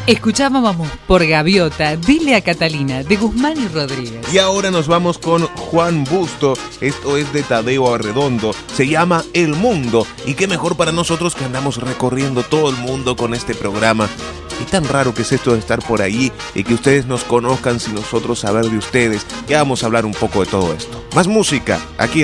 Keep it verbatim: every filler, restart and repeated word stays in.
Escuchábamos por Gaviota, Dile a Catalina, de Guzmán y Rodríguez. Y ahora nos vamos con Juan Busto, esto es de Tadeo Arredondo, se llama El Mundo, y qué mejor para nosotros que andamos recorriendo todo el mundo con este programa. Y tan raro que es esto de estar por ahí y que ustedes nos conozcan sin nosotros saber de ustedes. Ya vamos a hablar un poco de todo esto. Más música, aquí en